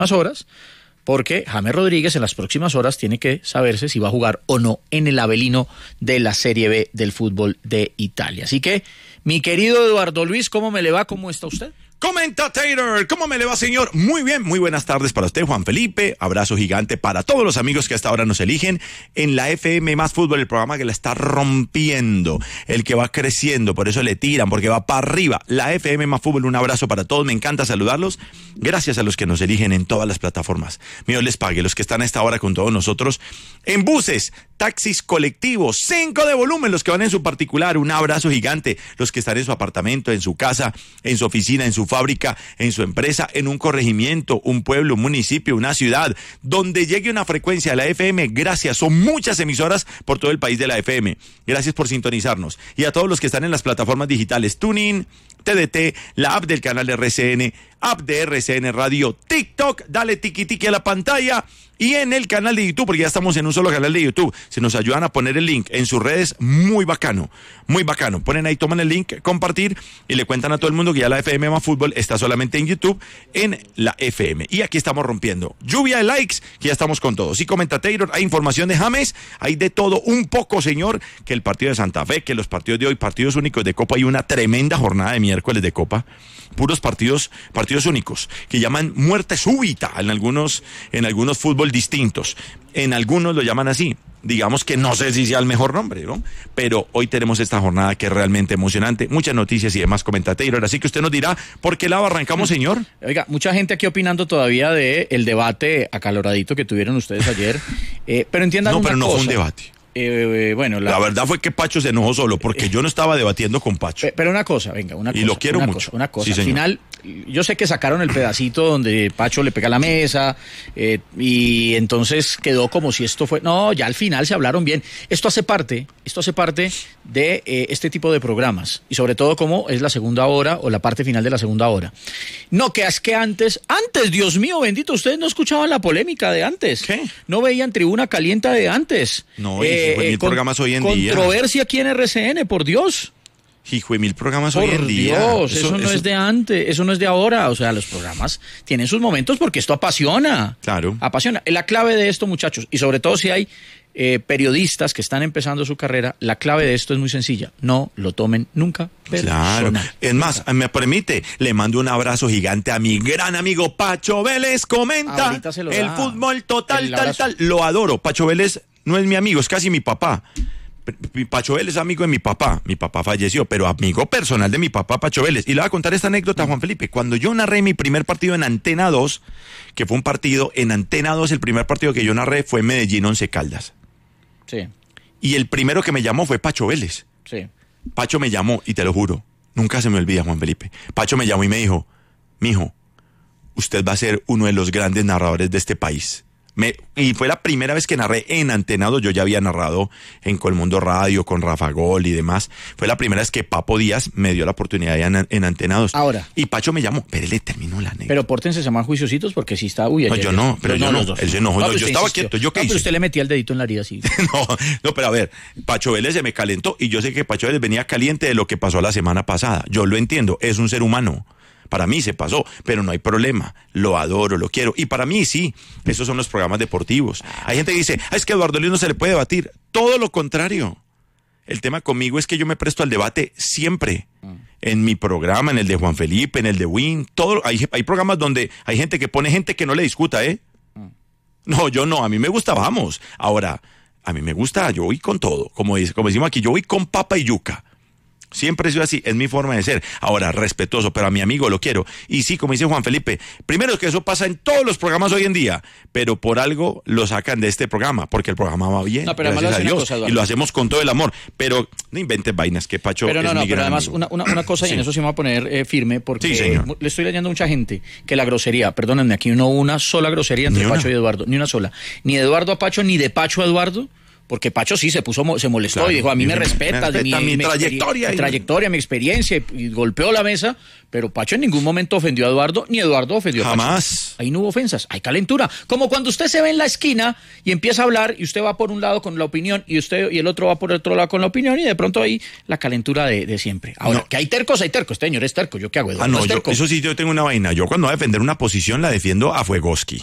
próximas horas, porque James Rodríguez en las próximas horas tiene que saberse si va a jugar o no en el Avelino de la Serie B del fútbol de Italia. Así que, mi querido Eduardo Luis, ¿cómo me le va? ¿Cómo está usted? Comentator, ¿cómo me le va, señor? Muy bien, muy buenas tardes para usted, Juan Felipe. Abrazo gigante para todos los amigos que hasta ahora nos eligen en la FM Más Fútbol, el programa que la está rompiendo, el que va creciendo, por eso le tiran, porque va para arriba. La FM Más Fútbol, un abrazo para todos, me encanta saludarlos. Gracias a los que nos eligen en todas las plataformas. Dios les pague, los que están a esta hora con todos nosotros en buses, taxis colectivos, 5 de volumen, los que van en su particular, un abrazo gigante. Los que están en su apartamento, en su casa, en su oficina, en su fábrica, en su empresa, en un corregimiento, un pueblo, un municipio, una ciudad, donde llegue una frecuencia de la FM, gracias, son muchas emisoras por todo el país de la FM, gracias por sintonizarnos, y a todos los que están en las plataformas digitales, TuneIn, TDT, la app del canal RCN, app de RCN Radio, TikTok, dale tiki tiki a la pantalla, y en el canal de YouTube, porque ya estamos en un solo canal de YouTube, si nos ayudan a poner el link en sus redes, muy bacano, ponen ahí, toman el link, compartir, y le cuentan a todo el mundo que ya la FM Más Fútbol está solamente en YouTube, en la FM, y aquí estamos rompiendo, lluvia de likes, que ya estamos con todos, y comenta Taylor, hay información de James, hay de todo un poco, señor, que el partido de Santa Fe, que los partidos de hoy, partidos únicos de Copa, hay una tremenda jornada de miércoles de Copa, puros partidos únicos, que llaman muerte súbita en algunos fútbol distintos, en algunos lo llaman así, digamos que no sé si sea el mejor nombre, ¿no? Pero hoy tenemos esta jornada que es realmente emocionante, muchas noticias y demás, comenta Taylor, así que usted nos dirá por qué lado arrancamos, señor. Oiga, mucha gente aquí opinando todavía de el debate acaloradito que tuvieron ustedes ayer, pero entiendan una cosa. No, pero no fue un debate. Bueno, la verdad fue que Pacho se enojó solo, porque yo no estaba debatiendo con Pacho. Pero una cosa, venga, una cosa. Y lo quiero mucho. Una cosa, sí, al final, yo sé que sacaron el pedacito donde Pacho le pega a la mesa, y entonces quedó como si esto fue... No, ya al final se hablaron bien. Esto hace parte de este tipo de programas, y sobre todo como es la segunda hora, o la parte final de la segunda hora. No, que es que antes, Dios mío bendito, ustedes no escuchaban la polémica de antes. ¿Qué? No veían Tribuna Caliente de antes. No, mil programas hoy en día. Controversia aquí en RCN, por Dios. Hijo de mil programas hoy en día. Por Dios, eso no es de antes, eso no es de ahora. O sea, los programas tienen sus momentos porque esto apasiona. Claro. Apasiona. La clave de esto, muchachos, y sobre todo si hay periodistas que están empezando su carrera, la clave de esto es muy sencilla. No lo tomen nunca personal. Claro. Es más, me permite, le mando un abrazo gigante a mi gran amigo Pacho Vélez. Comenta el fútbol total, tal. Lo adoro. Pacho Vélez no es mi amigo, es casi mi papá. Pacho Vélez es amigo de mi papá falleció, pero amigo personal de mi papá, Pacho Vélez. Y le voy a contar esta anécdota, Juan Felipe. Cuando yo narré mi primer partido en Antena 2, que fue un partido en Antena 2, el primer partido que yo narré fue Medellín 11 Caldas. Sí. Y el primero que me llamó fue Pacho Vélez. Sí. Pacho me llamó, y te lo juro, nunca se me olvida, Juan Felipe. Pacho me llamó y me dijo: mijo, usted va a ser uno de los grandes narradores de este país. Y fue la primera vez que narré en Antena 2. Yo ya había narrado en Colmundo Radio con Rafa Gol y demás. Fue la primera vez que Papo Díaz me dio la oportunidad en Antena 2. Ahora. Y Pacho me llamó, pero él le terminó la anécdota. Pero pórtense, se llaman juiciositos, porque si está... Uy, no, yo no, pero yo no. Él se enojó. No, yo estaba quieto. ¿Yo qué hice? Pero usted le metía el dedito en la herida así. No, pero a ver, Pacho Vélez se me calentó, y yo sé que Pacho Vélez venía caliente de lo que pasó la semana pasada. Yo lo entiendo, es un ser humano. Para mí se pasó, pero no hay problema. Lo adoro, lo quiero. Y para mí sí, esos son los programas deportivos. Hay gente que dice, es que a Eduardo Luis no se le puede debatir. Todo lo contrario. El tema conmigo es que yo me presto al debate siempre. En mi programa, en el de Juan Felipe, en el de Win, todo. Hay programas donde hay gente que pone gente que no le discuta, ¿eh? No, yo no. A mí me gusta, vamos. Ahora, a mí me gusta, yo voy con todo. Como decimos aquí, yo voy con papa y yuca. Siempre he sido así, es mi forma de ser. Ahora, respetuoso, pero a mi amigo lo quiero. Y sí, como dice Juan Felipe, primero es que eso pasa en todos los programas hoy en día, pero por algo lo sacan de este programa, porque el programa va bien, no, pero gracias a Dios, cosa, y lo hacemos con todo el amor. Pero no inventes vainas, que Pacho pero es mi pero gran además amigo. Una cosa, sí. Y en eso sí me voy a poner firme, porque sí, le estoy leyendo a mucha gente que la grosería, perdónenme, aquí no hubo una sola grosería entre Pacho y Eduardo, ni una sola. Ni de Eduardo a Pacho, ni de Pacho a Eduardo. porque Pacho sí se molestó, Claro, y dijo, a mí me respeta respetas, mi trayectoria. Mi trayectoria, mi experiencia, y golpeó la mesa, pero Pacho en ningún momento ofendió a Eduardo, ni Eduardo ofendió a Pacho. Jamás. Ahí no hubo ofensas, hay calentura. Como cuando usted se ve en la esquina y empieza a hablar, y usted va por un lado con la opinión, y el otro va por el otro lado con la opinión, y de pronto ahí la calentura de siempre. Ahora, que hay tercos, este señor es terco, ¿yo qué hago? Eduardo es terco. Eso sí, yo tengo una vaina. Yo cuando voy a defender una posición la defiendo a Fuegoski.